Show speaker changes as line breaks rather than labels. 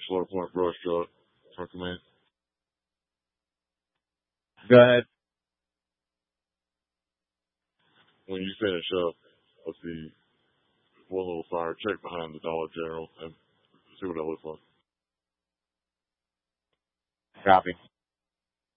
Slow Point Brush Truck from Command.
Go ahead.
When you finish up, let's see, one little fire, check behind the Dollar General and see what that looks like.
Copy.